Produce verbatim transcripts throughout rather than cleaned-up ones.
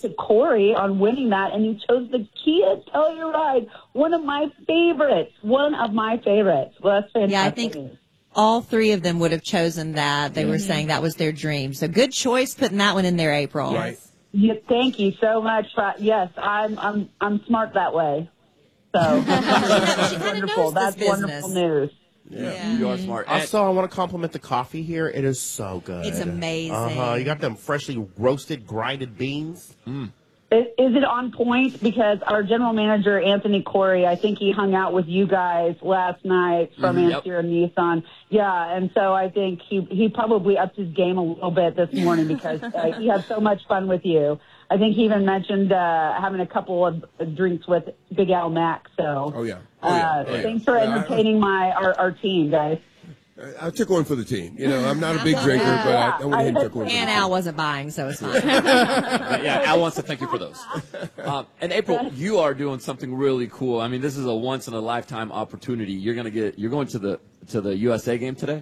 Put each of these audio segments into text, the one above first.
to Corey on winning that, and you chose the Kia Telluride, one of my favorites, one of my favorites. Well, that's fantastic. Yeah, I think all three of them would have chosen that. They mm-hmm. were saying that was their dream. So good choice putting that one in there, April. Right. Yeah, thank you so much. For, yes, I'm I'm I'm smart that way. So that's wonderful. That's wonderful news. Yeah. yeah, you are smart. Also, I want to compliment the coffee here. It is so good. It's amazing. Uh-huh. You got them freshly roasted, grinded beans. Mm. Is, is it on point? Because our general manager, Anthony Corey, I think he hung out with you guys last night from mm-hmm. Ansira Nissan. Yeah, and so I think he he probably upped his game a little bit this morning because uh, he had so much fun with you. I think he even mentioned uh, having a couple of drinks with Big Al Mack. So, oh yeah, oh, yeah. Uh, Oh, yeah. thanks for entertaining my our, our team, guys. I took one for the team. You know, I'm not a big drinker, but I, I went ahead and took one. And Al wasn't buying, so it's fine. Yeah, Al wants to thank you for those. Um, and April, you are doing something really cool. I mean, this is a once in a lifetime opportunity. You're gonna get. You're going to the to the U S A game today.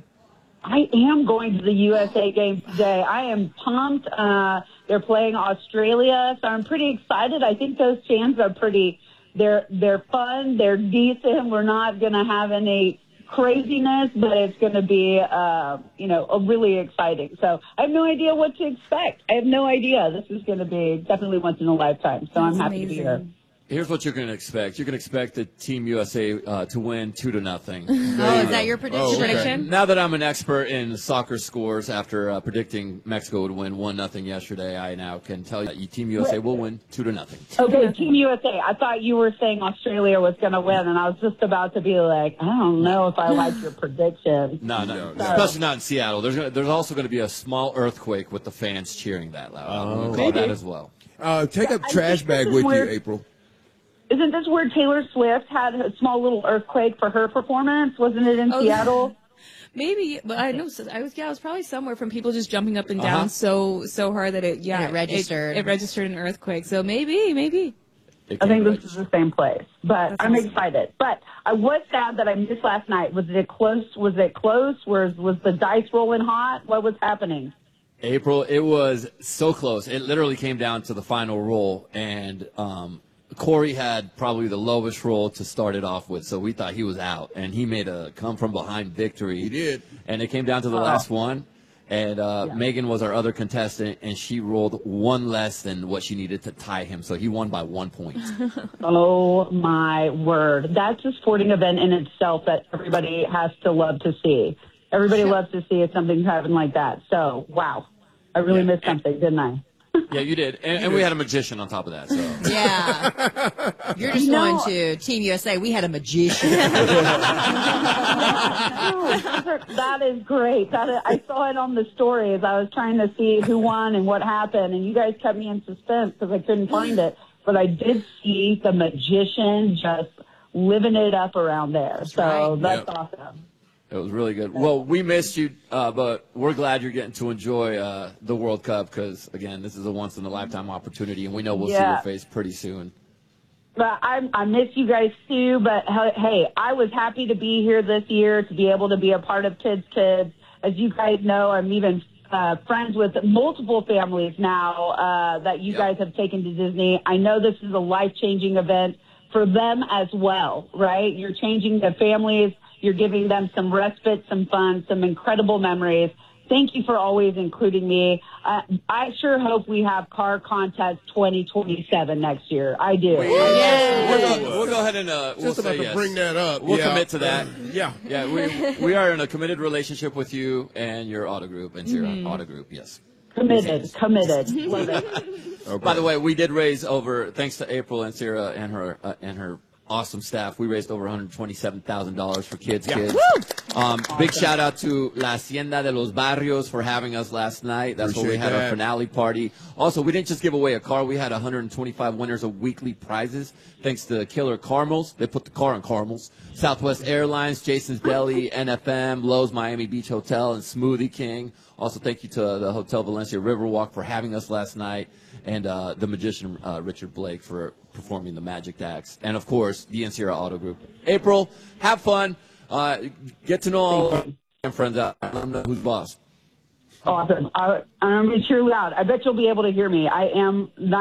I am going to the U S A game today. I am pumped. Uh, they're playing Australia, so I'm pretty excited. I think those fans are pretty. They're they're fun. They're decent. We're not gonna have any craziness, but it's going to be, uh, you know, a really exciting. So I have no idea what to expect. I have no idea. This is going to be definitely once in a lifetime. So That's I'm happy amazing. to be here. Here's what you're going to expect. You're going to expect the Team U S A uh, to win two to nothing. Oh, is that your prediction? Oh, okay. prediction? Now that I'm an expert in soccer scores, after uh, predicting Mexico would win one nothing yesterday, I now can tell you that Team U S A will win two to nothing. Okay, Team U S A. I thought you were saying Australia was going to win, and I was just about to be like, I don't know if I like your prediction. No, no, So- especially not in Seattle. There's gonna, there's also going to be a small earthquake with the fans cheering that loud. I'm going to call that as well. Uh, take a I trash think bag this is with where- you, April. Isn't this where Taylor Swift had a small little earthquake for her performance? Wasn't it in Oh, Seattle? Maybe, but I know I was. Yeah, I was probably somewhere from people just jumping up and down Uh-huh. so so hard that it yeah And it registered. It, it registered an earthquake. So maybe maybe. I think this is the same place, but I'm excited. But I was sad that I missed last night. Was it close? Was it close? Was was the dice rolling hot? What was happening? April, it was so close. It literally came down to the final roll, and um, Corey had probably the lowest roll to start it off with, so we thought he was out, and he made a come-from-behind victory. He did. And it came down to the Oh. last one, and uh, Yeah. Megan was our other contestant, and she rolled one less than what she needed to tie him, so he won by one point. Oh, my word. That's a sporting event in itself that everybody has to love to see. Everybody loves to see something happen like that. So, wow. I really Yeah. missed something, didn't I? Yeah, you did. And, and we had a magician on top of that, so. Yeah. You're just No. going to Team U S A. We had a magician. No, that is great. That is, I saw it on the story as I was trying to see who won and what happened, and you guys kept me in suspense because I couldn't find it. But I did see the magician just living it up around there. So right. that's Yep. awesome. It was really good. Well, we missed you, uh, but we're glad you're getting to enjoy uh, the World Cup because, again, this is a once-in-a-lifetime opportunity, and we know we'll see Yeah. your face pretty soon. But I, I miss you guys too. But he- hey, I was happy to be here this year to be able to be a part of Kids Kids. As you guys know, I'm even uh, friends with multiple families now uh, that you Yep. guys have taken to Disney. I know this is a life-changing event for them as well, right? You're changing the families. You're giving them some respite, some fun, some incredible memories. Thank you for always including me. Uh, I sure hope we have car contest twenty twenty-seven next year. I do. We'll, go, we'll go ahead and uh, we'll Just about say to yes. bring that up. We'll yeah. commit to that. Yeah. Yeah, we we are in a committed relationship with you and your auto group and your auto group. Yes. Committed, committed. Love it. Okay. By the way, we did raise over, thanks to April and Sarah and her uh, and her awesome staff, we raised over one hundred twenty-seven thousand dollars for Kids Yeah. Kids. Um, Big shout out to La Hacienda de los Barrios for having us last night. That's where we Appreciate had our that. finale party. Also, we didn't just give away a car. We had one hundred twenty-five winners of weekly prizes. Thanks to Killer Caramels. They put the car on caramels. Southwest Airlines, Jason's Deli, N F M, Lowe's Miami Beach Hotel, and Smoothie King. Also, thank you to the Hotel Valencia Riverwalk for having us last night, and uh, the magician uh, Richard Blake for performing the magic acts, and of course the Ansira Auto Group. April, have fun, uh, get to know all our friends out. Let them know who's boss. Awesome. I, I'm going to cheer loud. I bet you'll be able to hear me. I am not